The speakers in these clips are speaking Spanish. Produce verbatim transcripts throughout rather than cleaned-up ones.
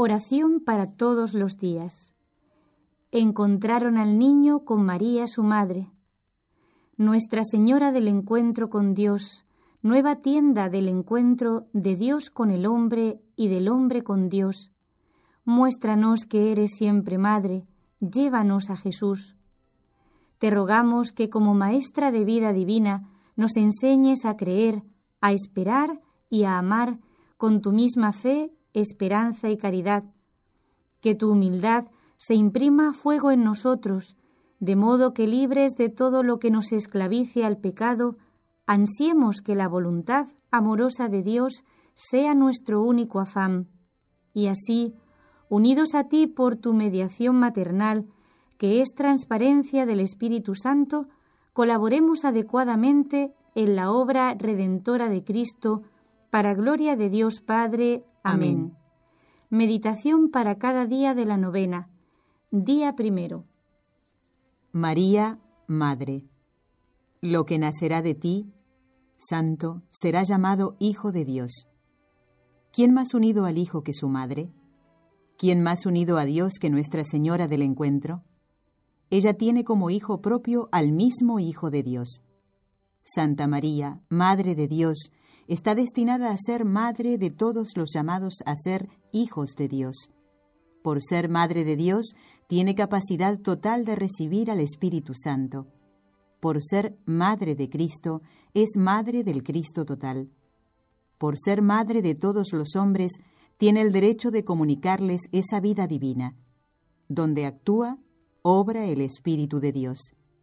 Oración para todos los días. Encontraron al niño con María su madre. Nuestra Señora del encuentro con Dios, nueva tienda del encuentro de Dios con el hombre y del hombre con Dios. Muéstranos que eres siempre madre, llévanos a Jesús. Te rogamos que como maestra de vida divina nos enseñes a creer, a esperar y a amar con tu misma fe, esperanza y caridad. Que tu humildad se imprima a fuego en nosotros, de modo que libres de todo lo que nos esclavice al pecado, ansiemos que la voluntad amorosa de Dios sea nuestro único afán. Y así, unidos a ti por tu mediación maternal, que es transparencia del Espíritu Santo, colaboremos adecuadamente en la obra redentora de Cristo, para gloria de Dios Padre. Amén. Amén. Meditación para cada día de la novena. Día primero. María, Madre. Lo que nacerá de ti, santo, será llamado Hijo de Dios. ¿Quién más unido al Hijo que su madre? ¿Quién más unido a Dios que Nuestra Señora del Encuentro? Ella tiene como hijo propio al mismo Hijo de Dios. Santa María, Madre de Dios, está destinada a ser madre de todos los llamados a ser hijos de Dios. Por ser Madre de Dios, tiene capacidad total de recibir al Espíritu Santo. Por ser Madre de Cristo, es Madre del Cristo total. Por ser Madre de todos los hombres, tiene el derecho de comunicarles esa vida divina. Donde actúa, obra el Espíritu de Dios.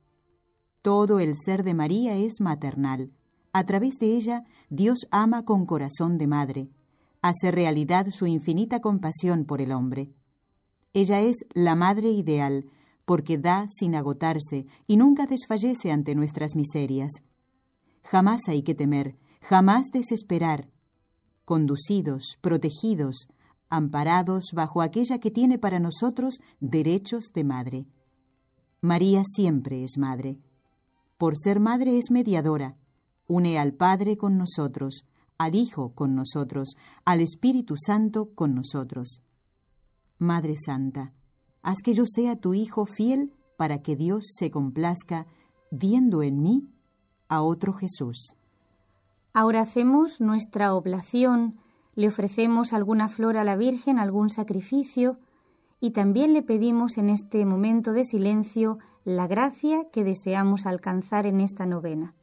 Todo el ser de María es maternal. A través de ella, Dios ama con corazón de madre, hace realidad su infinita compasión por el hombre. Ella es la madre ideal, porque da sin agotarse y nunca desfallece ante nuestras miserias. Jamás hay que temer, jamás desesperar. Conducidos, protegidos, amparados bajo aquella que tiene para nosotros derechos de madre. María siempre es madre. Por ser madre es mediadora. Une al Padre con nosotros, al Hijo con nosotros, al Espíritu Santo con nosotros. Madre Santa, haz que yo sea tu Hijo fiel para que Dios se complazca, viendo en mí a otro Jesús. Ahora hacemos nuestra oblación, le ofrecemos alguna flor a la Virgen, algún sacrificio, y también le pedimos en este momento de silencio la gracia que deseamos alcanzar en esta novena.